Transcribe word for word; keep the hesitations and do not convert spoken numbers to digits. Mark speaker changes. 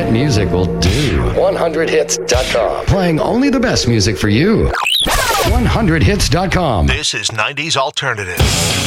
Speaker 1: hit music will do. one hundred hits dot com. Playing only the best music for you. one hundred hits dot com.
Speaker 2: This is nineties Alternative.